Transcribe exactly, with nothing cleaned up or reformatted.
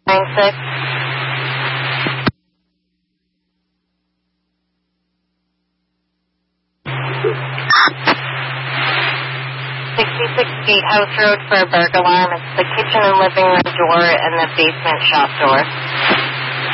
nine six. sixty-six Gatehouse Road for a burglar alarm. It's the kitchen and living room door and the basement shop door.